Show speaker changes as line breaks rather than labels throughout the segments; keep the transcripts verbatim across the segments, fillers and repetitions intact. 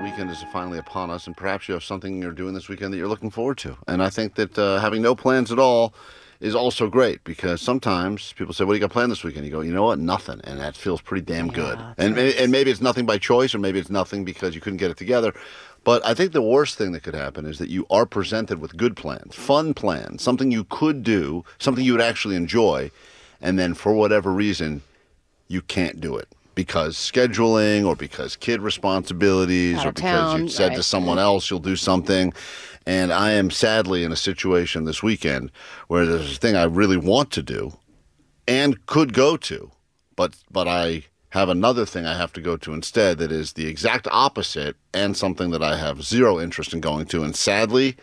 weekend is finally upon us, and perhaps you have something you're doing this weekend that you're looking forward to. And I think that uh, having no plans at all is also great, because sometimes people say, what do you got planned this weekend? You go, you know what, nothing. And that feels pretty damn
Yeah,
good.
that's
And,
nice.
and maybe it's nothing by choice, or maybe it's nothing because you couldn't get it together. But I think the worst thing that could happen is that you are presented with good plans, fun plans, something you could do, something you would actually enjoy, and then for whatever reason, you can't do it. Because scheduling, or because kid responsibilities,
Out
or
of
because
town,
you said
right.
to someone else you'll do something. And I am sadly in a situation this weekend where there's a thing I really want to do and could go to, but but I have another thing I have to go to instead that is the exact opposite, and something that I have zero interest in going to. And sadly,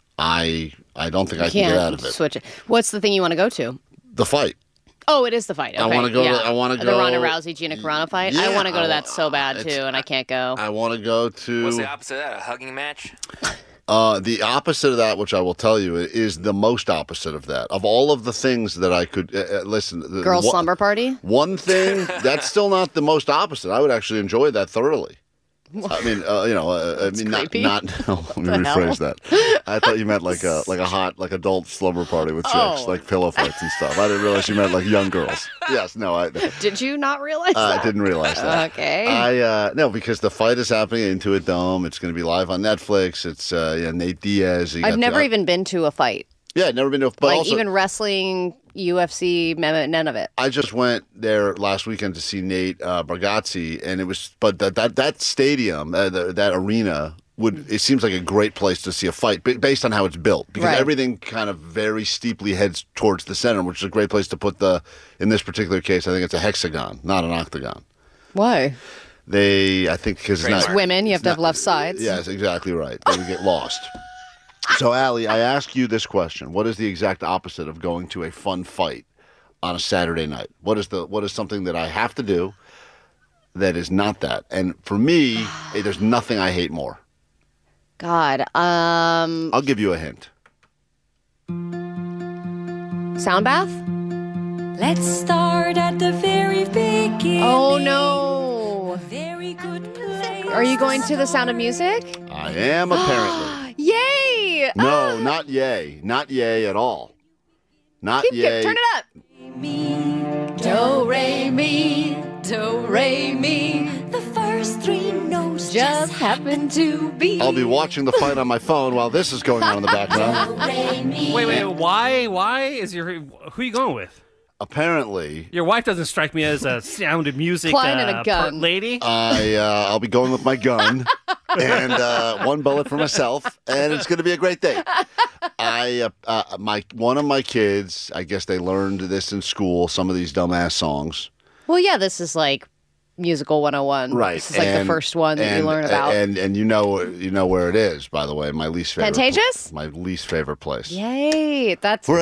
I I don't think I can
Can't
get out of it.
switch it. What's the thing you want to go to?
The fight.
Oh, it is the fight. Okay.
I wanna go to-
Yeah.
I wanna
The
go-
Ronda Rousey Gina Carano fight. I
Yeah,
want to go to
I
that
wa-
so bad too,
it's-
and I can't go.
I want to go to.
What's the opposite of that? A hugging match?
Uh, the opposite of that, which I will tell you, is the most opposite of that. Of all of the things that I could uh, uh, listen, the-
Girl
one-
slumber party.
One thing that's still not the most opposite. I would actually enjoy that thoroughly. I mean, uh, you know, uh, I mean, not
creepy.
not. No, let me
the
rephrase
hell?
that. I thought you meant like a like a hot like adult slumber party with chicks,
Oh.
like pillow fights and stuff. I didn't realize you meant like young girls. Yes, no, I.
Did you not realize
I
that?
didn't realize that.
Okay.
I uh, no, because the fight is happening at Intuit Dome. It's going to be live on Netflix. It's uh, yeah, Nate Diaz. You
I've
got
never
the-
even been to a fight.
Yeah, never been to. But
Like
also,
even wrestling, U F C, none none of it.
I just went there last weekend to see Nate uh, Bargatze, and it was, but that that that stadium, uh, the, that arena would. It seems like a great place to see a fight, ba- based on how it's built, because
Right.
everything kind of very steeply heads towards the center, which is a great place to put the. In this particular case, I think it's a hexagon, not an octagon.
Why?
They, I think, because it's not
Trademark.
Women, you have
it's
to have
not-
left sides.
Yeah, that's exactly right. They would get lost. So, Allie, I ask you this question: what is the exact opposite of going to a fun fight on a Saturday night? What is the what is something that I have to do that is not that? And for me, eh, there's nothing I hate more.
God. Um,
I'll give you a hint.
sound bath?
Let's start at the very beginning.
Oh no.
Very good place.
Are you going to the Sound of Music?
I am apparently.
Yay!
No, not yay. Not yay at all. Not
Keep,
yay.
keep, turn it up.
Do, re, mi, do, re, mi. The first three notes
Just happen to be.
I'll be watching the fight on my phone while this is going on in the background.
re, mi.
Wait, wait, why? Why is your who are you going with?
Apparently,
Your wife doesn't strike me as a Sound of Music
Klein and a
uh,
gun.
per- lady.
I uh, I'll be going with my gun and uh, one bullet for myself, and it's going to be a great day. I uh, uh, my one of my kids, I guess they learned this in school. Some of these dumbass songs,
Well, yeah, this is like Musical one oh one.
right?
This is like the
and-
first one that
and-
you learn about.
and and you know you know where it is. By the way, my least favorite.
Pantages?
My least favorite place.
Yay! That's
We're